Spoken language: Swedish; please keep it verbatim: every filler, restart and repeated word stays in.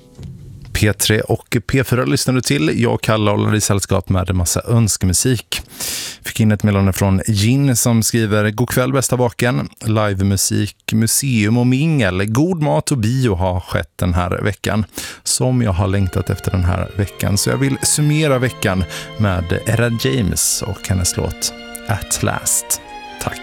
P tre och P fyra lyssnar du till. Jag och Kalle håller i sällskap med en massa önskemusik. Fick in ett meddelande från Gin som skriver: God kväll bästa vaken. Livemusik, museum och mingel. God mat och bio har skett den här veckan. Som jag har längtat efter den här veckan. Så jag vill summera veckan med Era James och hennes låt At Last.